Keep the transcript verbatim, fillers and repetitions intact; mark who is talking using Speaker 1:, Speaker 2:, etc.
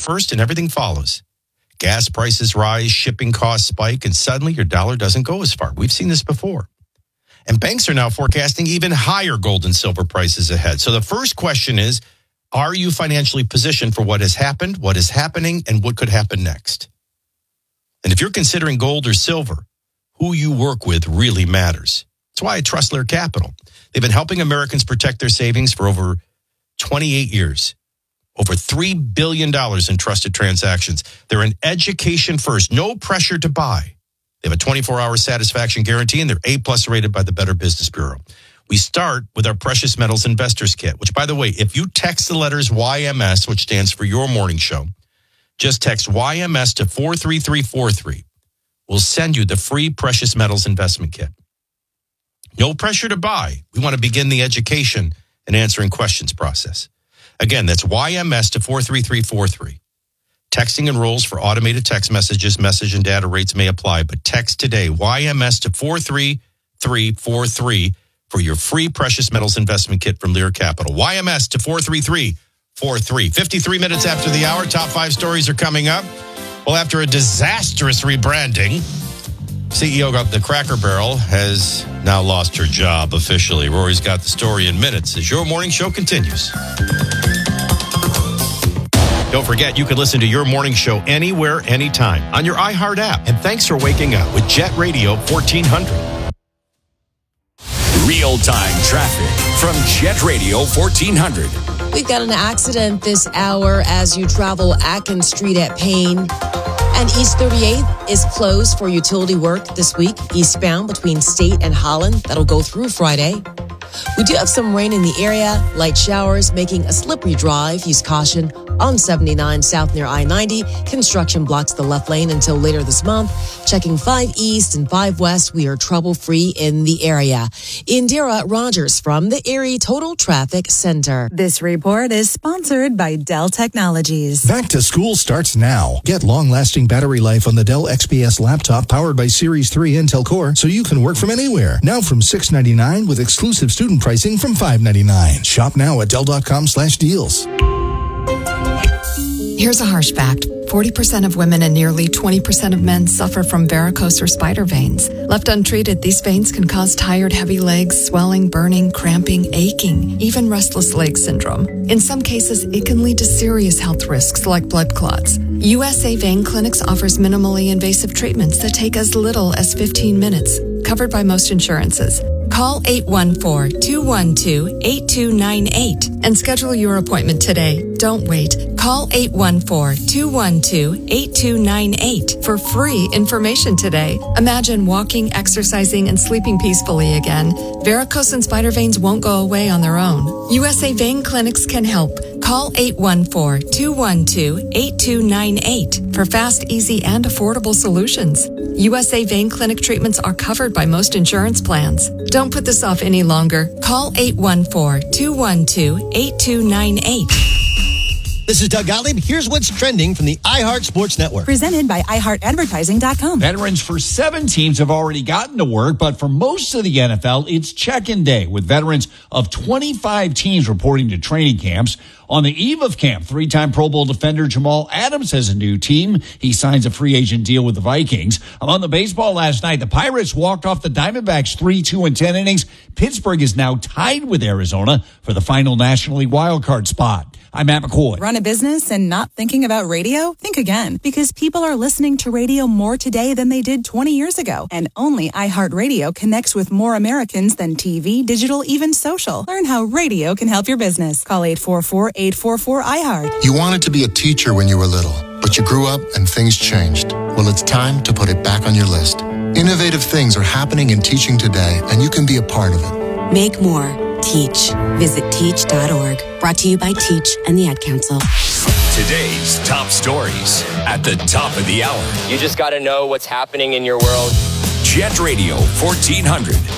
Speaker 1: first and everything follows. Gas prices rise, shipping costs spike, and suddenly your dollar doesn't go as far. We've seen this before. And banks are now forecasting even higher gold and silver prices ahead. So the first question is, are you financially positioned for what has happened, what is happening, and what could happen next? And if you're considering gold or silver, who you work with really matters. That's why I trust Lear Capital. They've been helping Americans protect their savings for over twenty-eight years. Over three billion dollars in trusted transactions. They're an education first, no pressure to buy. They have a twenty-four hour satisfaction guarantee, and they're A-plus rated by the Better Business Bureau. We start with our Precious Metals Investors Kit, which, by the way, if you text the letters Y M S, which stands for Your Morning Show, just text Y M S to four three three four three. We'll send you the free Precious Metals Investment Kit. No pressure to buy. We want to begin the education and answering questions process. Again, that's Y M S to four three three four three. Texting enrolls for automated text messages. Message and data rates may apply, but text today Y M S to four three three four three for your free Precious Metals Investment Kit from Lear Capital. Y M S to four three three four three. fifty-three minutes after the hour, top five stories are coming up. Well, after a disastrous rebranding, C E O of the Cracker Barrel has now lost her job officially. Rory's got the story in minutes as Your Morning Show continues. Don't forget, you can listen to Your Morning Show anywhere, anytime on your iHeart app. And thanks for waking up with Jet Radio fourteen hundred.
Speaker 2: Real-time traffic from Jet Radio fourteen hundred.
Speaker 3: We've got an accident this hour as you travel Atkins Street at Payne. And East thirty-eighth is closed for utility work this week, eastbound between State and Holland. That'll go through Friday. We do have some rain in the area, light showers making a slippery drive. Use caution on seventy-nine south near I ninety. Construction blocks the left lane until later this month. Checking five east and five west, we are trouble-free in the area. Indira Rogers from the Erie Total Traffic Center.
Speaker 4: This report is sponsored by Dell Technologies.
Speaker 5: Back to school starts now. Get long-lasting battery life on the Dell X P S laptop powered by Series three Intel Core so you can work from anywhere. Now from six ninety-nine with exclusive student pricing from five ninety-nine. Shop now at Dell.com slash deals.
Speaker 6: Here's a harsh fact. forty percent of women and nearly twenty percent of men suffer from varicose or spider veins. Left untreated, these veins can cause tired, heavy legs, swelling, burning, cramping, aching, even restless leg syndrome. In some cases, it can lead to serious health risks like blood clots. U S A Vein Clinics offers minimally invasive treatments that take as little as fifteen minutes, covered by most insurances. Call eight one four, two one two, eight two nine eight and schedule your appointment today. Don't wait. Call eight one four, two one two, eight two nine eight for free information today. Imagine walking, exercising, and sleeping peacefully again. Varicose and spider veins won't go away on their own. U S A Vein Clinics can help. Call eight one four, two one two, eight two nine eight for fast, easy, and affordable solutions. U S A Vein Clinic treatments are covered by most insurance plans. Don't put this off any longer. Call eight one four, two one two, eight two nine eight.
Speaker 7: This is Doug Gottlieb. Here's what's trending from the iHeart Sports Network.
Speaker 4: Presented by i heart advertising dot com.
Speaker 8: Veterans for seven teams have already gotten to work, but for most of the N F L, it's check-in day with veterans of twenty-five teams reporting to training camps. On the eve of camp, three-time Pro Bowl defender Jamal Adams has a new team. He signs a free agent deal with the Vikings. On the baseball last night, the Pirates walked off the Diamondbacks three two in ten innings. Pittsburgh is now tied with Arizona for the final National League wildcard spot. I'm Matt McCoy.
Speaker 4: Run a business and not thinking about radio? Think again, because people are listening to radio more today than they did twenty years ago. And only iHeartRadio connects with more Americans than T V, digital, even social. Learn how radio can help your business. Call eight four four, eight four four, I heart.
Speaker 9: You wanted to be a teacher when you were little, but you grew up and things changed. Well, it's time to put it back on your list. Innovative things are happening in teaching today, and you can be a part of it.
Speaker 10: Make more. Teach. Visit teach dot org. Brought to you by Teach and the Ad Council.
Speaker 2: Today's top stories at the top of the hour.
Speaker 11: You just got to know what's happening in your world.
Speaker 2: Jet Radio fourteen hundred.